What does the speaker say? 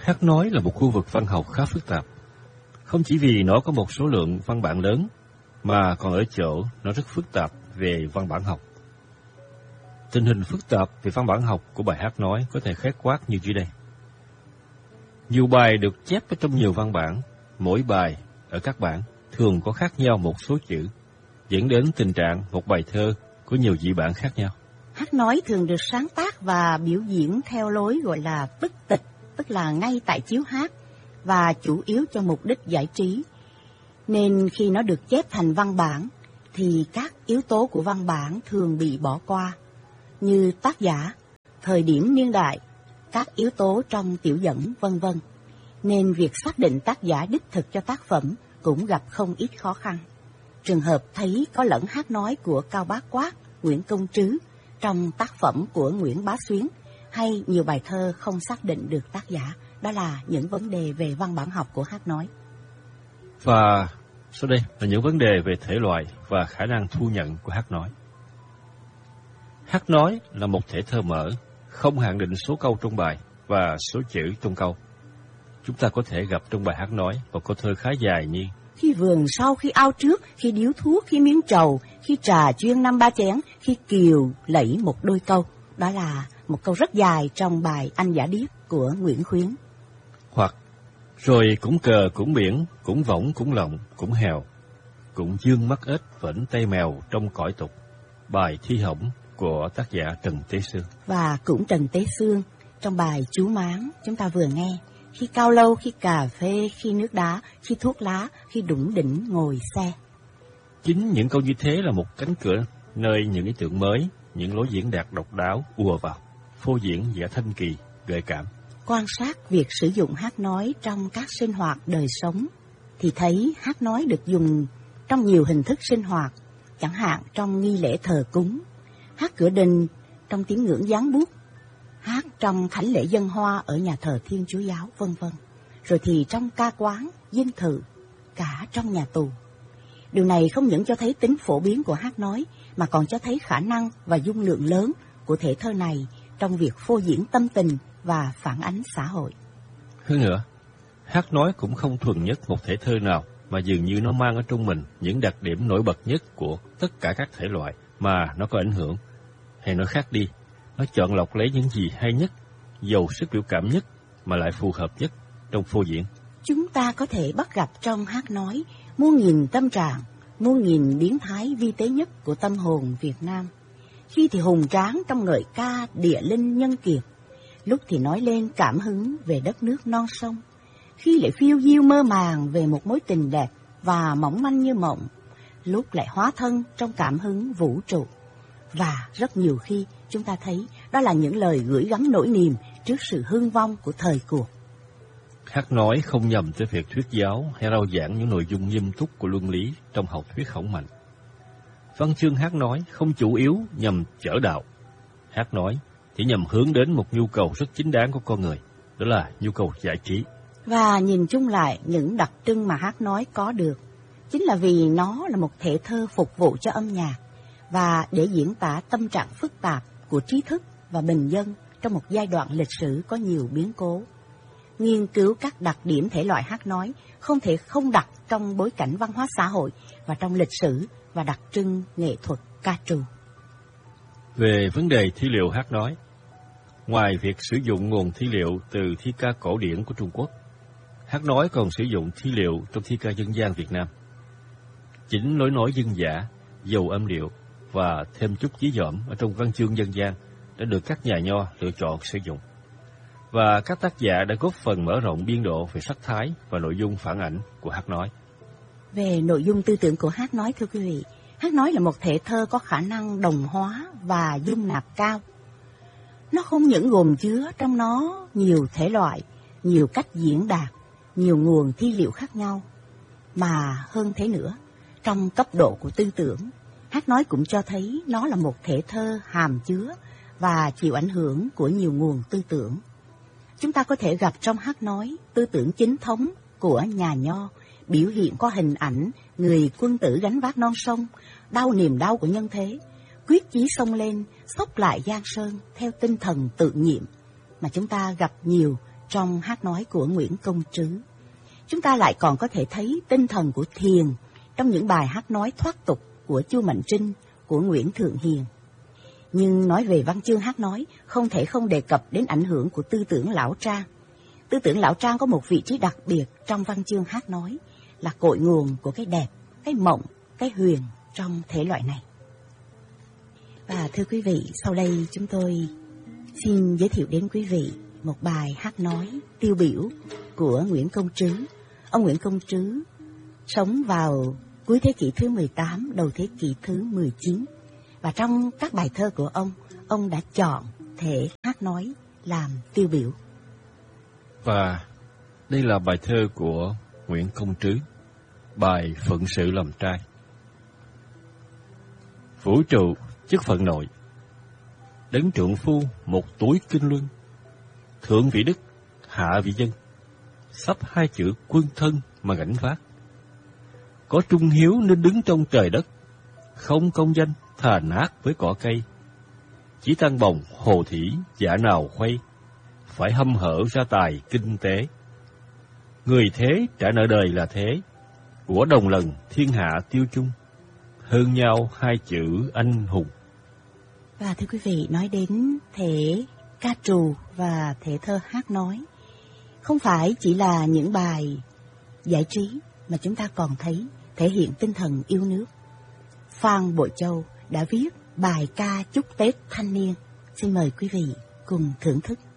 Hát nói là một khu vực văn học khá phức tạp, không chỉ vì nó có một số lượng văn bản lớn, mà còn ở chỗ nó rất phức tạp về văn bản học. Tình hình phức tạp về văn bản học của bài hát nói có thể khái quát như dưới đây. Nhiều bài được chép ở trong nhiều văn bản, mỗi bài ở các bản thường có khác nhau một số chữ, dẫn đến tình trạng một bài thơ có nhiều dị bản khác nhau. Hát nói thường được sáng tác và biểu diễn theo lối gọi là tức tịch, tức là ngay tại chiếu hát, và chủ yếu cho mục đích giải trí. Nên khi nó được chép thành văn bản, thì các yếu tố của văn bản thường bị bỏ qua, như tác giả, thời điểm niên đại, các yếu tố trong tiểu dẫn, vân vân. Nên việc xác định tác giả đích thực cho tác phẩm cũng gặp không ít khó khăn. Trường hợp thấy có lẫn hát nói của Cao Bá Quát, Nguyễn Công Trứ trong tác phẩm của Nguyễn Bá Xuyến, hay nhiều bài thơ không xác định được tác giả. Đó là những vấn đề về văn bản học của hát nói. Và sau đây là những vấn đề về thể loại và khả năng thu nhận của hát nói. Hát nói là một thể thơ mở, không hạn định số câu trong bài và số chữ trong câu. Chúng ta có thể gặp trong bài hát nói một câu thơ khá dài như: khi vườn sau, khi ao trước, khi điếu thuốc, khi miếng trầu, khi trà chuyên 5-3 chén, khi kiều lẫy một đôi câu. Đó là một câu rất dài trong bài Anh Giả Điếc của Nguyễn Khuyến. Hoặc rồi cũng cờ, cũng biển, cũng võng, cũng lộng, cũng hèo, cũng dương mắt ếch, vẫn tay mèo trong cõi tục. Bài Thi Hỏng của tác giả Trần Tế Sương. Và cũng Trần Tế Sương trong bài Chú Máng chúng ta vừa nghe: khi cao lâu, khi cà phê, khi nước đá, khi thuốc lá, khi đủng đỉnh ngồi xe. Chính những câu như thế là một cánh cửa nơi những ý tưởng mới, những lối diễn đạt độc đáo ùa vào, phô diễn vẻ thanh kỳ, gợi cảm. Quan sát việc sử dụng hát nói trong các sinh hoạt đời sống thì thấy hát nói được dùng trong nhiều hình thức sinh hoạt, chẳng hạn trong nghi lễ thờ cúng, hát cửa đình trong tín ngưỡng giáng bút, hát trong thánh lễ dân hoa ở nhà thờ Thiên Chúa giáo, vân vân. Rồi thì trong ca quán, dinh thự, cả trong nhà tù. Điều này không những cho thấy tính phổ biến của hát nói, mà còn cho thấy khả năng và dung lượng lớn của thể thơ này trong việc phô diễn tâm tình và phản ánh xã hội. Hơn nữa, hát nói cũng không thuần nhất một thể thơ nào, mà dường như nó mang ở trong mình những đặc điểm nổi bật nhất của tất cả các thể loại mà nó có ảnh hưởng. Hay nói khác đi, nó chọn lọc lấy những gì hay nhất, giàu sức biểu cảm nhất, mà lại phù hợp nhất trong phô diễn. Chúng ta có thể bắt gặp trong hát nói muôn nghìn tâm trạng, muôn nghìn biến thái vi tế nhất của tâm hồn Việt Nam. Khi thì hùng tráng trong ngợi ca địa linh nhân kiệt, lúc thì nói lên cảm hứng về đất nước non sông, khi lại phiêu diêu mơ màng về một mối tình đẹp và mỏng manh như mộng, lúc lại hóa thân trong cảm hứng vũ trụ. Và rất nhiều khi chúng ta thấy đó là những lời gửi gắm nỗi niềm trước sự hưng vong của thời cuộc. Hát nói không nhầm tới việc thuyết giáo hay rao giảng những nội dung nghiêm túc của luân lý trong học thuyết khổng mạnh. Văn chương hát nói không chủ yếu nhằm chở đạo. Hát nói chỉ nhằm hướng đến một nhu cầu rất chính đáng của con người, đó là nhu cầu giải trí. Và nhìn chung lại, những đặc trưng mà hát nói có được chính là vì nó là một thể thơ phục vụ cho âm nhạc và để diễn tả tâm trạng phức tạp của trí thức và bình dân trong một giai đoạn lịch sử có nhiều biến cố. Nghiên cứu các đặc điểm thể loại hát nói không thể không đặt trong bối cảnh văn hóa xã hội và trong lịch sử và đặc trưng nghệ thuật ca trù. Về vấn đề thi liệu hát nói, ngoài việc sử dụng nguồn thi liệu từ thi ca cổ điển của Trung Quốc, hát nói còn sử dụng thi liệu trong thi ca dân gian Việt Nam. Chính lối nói dân dã, giàu âm điệu và thêm chút dí dỏm ở trong văn chương dân gian đã được các nhà nho lựa chọn sử dụng. Và các tác giả đã góp phần mở rộng biên độ về sắc thái và nội dung phản ảnh của hát nói. Về nội dung tư tưởng của hát nói, thưa quý vị, hát nói là một thể thơ có khả năng đồng hóa và dung nạp cao. Nó không những gồm chứa trong nó nhiều thể loại, nhiều cách diễn đạt, nhiều nguồn thi liệu khác nhau, mà hơn thế nữa, trong cấp độ của tư tưởng, hát nói cũng cho thấy nó là một thể thơ hàm chứa và chịu ảnh hưởng của nhiều nguồn tư tưởng. Chúng ta có thể gặp trong hát nói tư tưởng chính thống của nhà nho, biểu hiện qua hình ảnh người quân tử gánh vác non sông, đau niềm đau của nhân thế, quyết chí xông lên, xốc lại giang sơn theo tinh thần tự nhiệm mà chúng ta gặp nhiều trong hát nói của Nguyễn Công Trứ. Chúng ta lại còn có thể thấy tinh thần của thiền trong những bài hát nói thoát tục của Chu Mạnh Trinh, của Nguyễn Thượng Hiền. Nhưng nói về văn chương hát nói, không thể không đề cập đến ảnh hưởng của tư tưởng Lão Trang. Tư tưởng Lão Trang có một vị trí đặc biệt trong văn chương hát nói, là cội nguồn của cái đẹp, cái mộng, cái huyền trong thể loại này. Và thưa quý vị, sau đây chúng tôi xin giới thiệu đến quý vị một bài hát nói tiêu biểu của Nguyễn Công Trứ. Ông Nguyễn Công Trứ sống vào cuối thế kỷ thứ 18, đầu thế kỷ thứ 19. Và trong các bài thơ của ông đã chọn thể hát nói làm tiêu biểu. Và đây là bài thơ của Nguyễn Công Trứ, bài Phận sự làm trai. Vũ trụ chức phận nội, đấng trượng phu một túi kinh luân, thượng vị đức, hạ vị dân, sắp hai chữ quân thân mà gánh vác. Có trung hiếu nên đứng trong trời đất, không công danh thà nát với cỏ cây. Chỉ tăng bồng hồ thủy giả nào khuây, phải hăm hở ra tài kinh tế. Người thế trả nợ đời là thế, của đồng lần thiên hạ tiêu chung, hơn nhau hai chữ anh hùng. Và thưa quý vị, nói đến thể ca trù và thể thơ hát nói, không phải chỉ là những bài giải trí mà chúng ta còn thấy thể hiện tinh thần yêu nước. Phan Bội Châu đã viết bài ca chúc Tết thanh niên. Xin mời quý vị cùng thưởng thức.